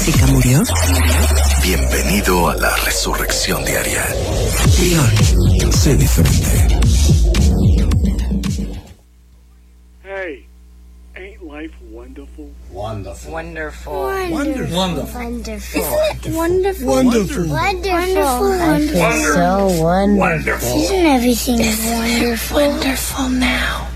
Jessica murió? Bienvenido a la resurrección diaria. Leon, sé diferente. Hey, ain't life wonderful? Wonderful. Wonderful. Wonderful. Wonderful. Isn't it wonderful? Wonderful. Wonderful. I feel so wonderful. Isn't everything wonderful? Wonderful now.